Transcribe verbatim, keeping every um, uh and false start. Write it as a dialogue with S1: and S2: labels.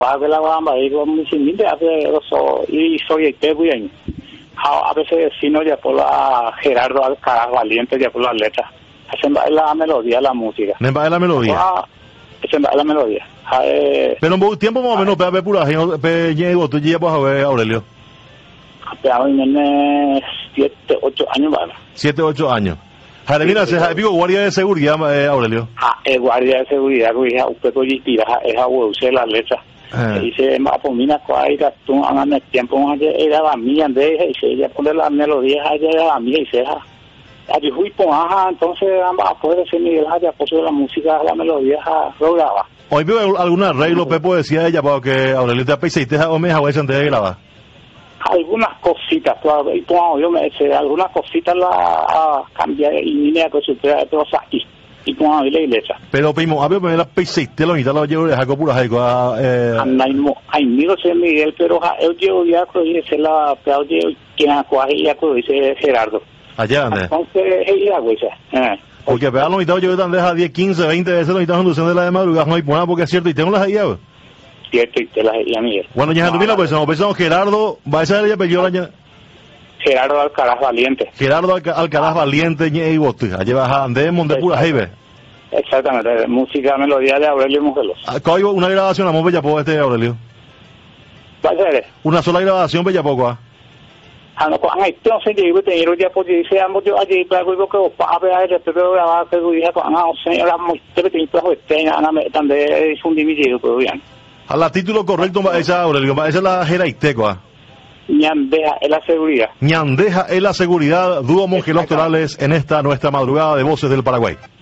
S1: de la gamba y con mi siguiente hace eso y soy el que bien a veces si no ya por la Gerardo Alcaraz Valiente ya por la letra hacen la melodía la música
S2: me va la melodía
S1: hacen la melodía
S2: pero un tiempo más o menos pe pura pe llego tú llevas a ver Aurelio
S1: pero en siete ocho años vale
S2: siete ocho años Jare, mira, se ha digo guardia de seguridad eh, Aurelio
S1: ah el guardia de seguridad que es usted que tira es a usar la letra dice más por mí cuál tú hagan el tiempo era la mía de y se ella pone las melodías allá era la mía y se ha allí fui por ajá entonces ambas puede ser Miguel allá por la música la melodía grababa
S2: hoy veo algún arreglo Pepo decía ella para que Aurelio te apeseite o me hago antes de grabar
S1: algunas cositas y yo me dice algunas cositas la cambiar y línea que se puede todo aquí y con la iglesia
S2: pero primo a ver me la peseite lo mitad lo llevo de jaco pura jaco eh
S1: hay miro se Miguel pero yo llevo ya que dice la pero yo quien acoge ya que dice Gerardo
S2: allá ande
S1: entonces ella güey eh
S2: porque pero lo mitad yo tan deja diez quince veinte veces lo mitad conducción de la de madrugada no hay buena porque es cierto y tengo las ahí
S1: cierto y te las ahí Miguel
S2: bueno ya mira pues no pensamos Gerardo va a ser ella pero yo
S1: Gerardo Alcaraz Valiente.
S2: Gerardo Alca Alcaraz Valiente y bote. Allí vas a andemos de pura jaibe.
S1: Exactamente, música, melodía de Aurelio Mugelos.
S2: ¿Hay una grabación a Bella Poco este Aurelio?
S1: ¿Va a ser?
S2: Una sola grabación Bella Poco, ¿ah?
S1: Ah, no, ah, entonces yo iba a tener ya porque dice ambos yo allí para algo que a ver a ver pero grabar que dije con ah señora muy te tengo que estar ana me también es un dividido pero bien.
S2: A la título correcto esa Aurelio, esa es la Jeraiteco, ¿ah?
S1: Ñandeja es la seguridad.
S2: Ñandeja es la seguridad, dúo Mongelos Torales en esta nuestra madrugada de Voces del Paraguay.